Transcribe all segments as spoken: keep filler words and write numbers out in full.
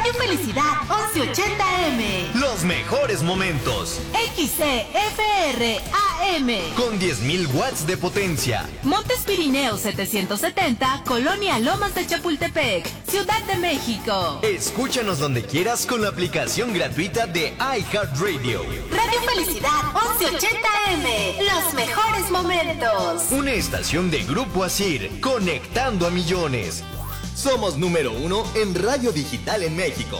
Radio Felicidad once ochenta eme. Los mejores momentos. X C F R A M. Con diez mil watts de potencia. Montes Pirineos setecientos setenta, Colonia Lomas de Chapultepec, Ciudad de México. Escúchanos donde quieras con la aplicación gratuita de iHeartRadio. Radio Felicidad once ochenta eme. Los mejores momentos. Una estación de Grupo Asir, conectando a millones. Somos número uno en radio digital en México.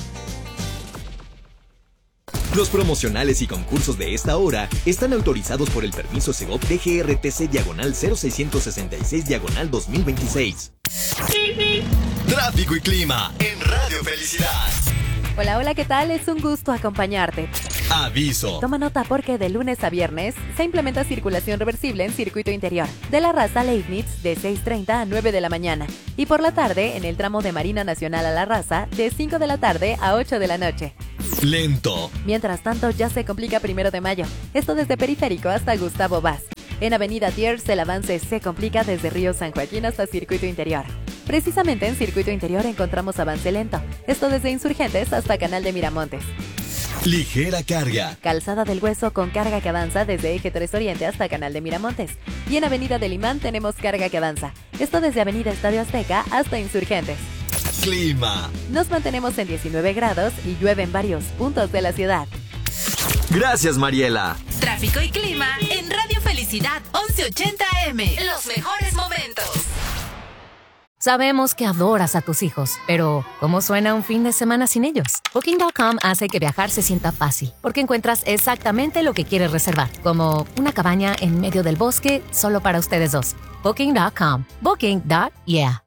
Los promocionales y concursos de esta hora están autorizados por el permiso Segov D G R T C diagonal cero seiscientos sesenta y seis diagonal dos mil veintiséis. Tráfico y clima en Radio Felicidad. Hola, hola, ¿qué tal? Es un gusto acompañarte. Aviso. Toma nota porque de lunes a viernes se implementa circulación reversible en circuito interior de la Raza Leibniz de seis treinta a nueve de la mañana y por la tarde en el tramo de Marina Nacional a La Raza de cinco de la tarde a ocho de la noche. Lento. Mientras tanto, ya se complica Primero de Mayo. Esto desde Periférico hasta Gustavo Vaz. En Avenida Thiers, el avance se complica desde Río San Joaquín hasta Circuito Interior. Precisamente en Circuito Interior encontramos avance lento. Esto desde Insurgentes hasta Canal de Miramontes. Ligera carga. Calzada del Hueso con carga que avanza desde Eje tres Oriente hasta Canal de Miramontes. Y en Avenida del Imán tenemos carga que avanza. Esto desde Avenida Estadio Azteca hasta Insurgentes. Clima. Nos mantenemos en diecinueve grados y llueve en varios puntos de la ciudad. Gracias, Mariela. Tráfico y clima en Radio Felicidad once ochenta eme. Los mejores momentos. Sabemos que adoras a tus hijos, pero ¿cómo suena un fin de semana sin ellos? Booking punto com hace que viajar se sienta fácil, porque encuentras exactamente lo que quieres reservar, como una cabaña en medio del bosque solo para ustedes dos. Booking punto com. Booking. Yeah.